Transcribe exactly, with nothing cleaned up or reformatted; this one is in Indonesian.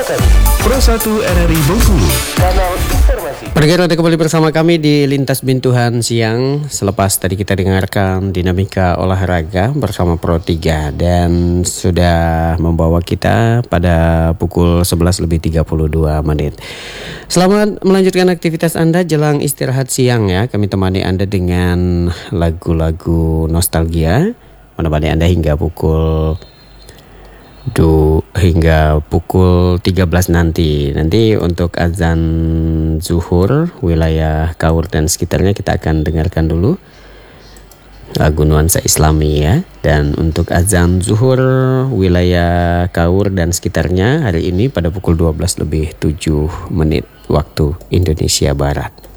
F M Pro satu R R I Bengkulu, kanal informasi. Bergerak kembali bersama kami di Lintas Bintuhan Siang. Selepas tadi kita dengarkan dinamika olahraga bersama Pro tiga dan sudah membawa kita pada pukul sebelas lebih tiga puluh dua menit. Selamat melanjutkan aktivitas Anda jelang istirahat siang ya. Kami temani Anda dengan lagu-lagu nostalgia, menemani Anda hingga pukul Du, hingga pukul tiga belas nanti. Nanti untuk azan zuhur wilayah Kaur dan sekitarnya kita akan dengarkan dulu lagu nuansa Islami ya. Dan untuk azan zuhur wilayah Kaur dan sekitarnya hari ini pada pukul dua belas lebih tujuh menit waktu Indonesia Barat.